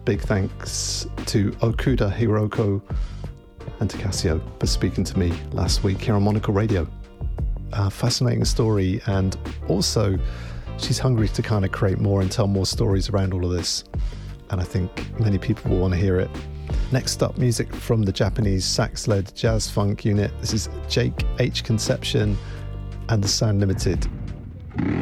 big thanks to Okuda Hiroko and to Casio for speaking to me last week here on Monocle Radio. Fascinating story, and also she's hungry to kind of create more and tell more stories around all of this, and I think many people will want to hear it. Next up, music from the Japanese sax-led jazz funk unit. This is Jake H. Conception and the Sound Limited.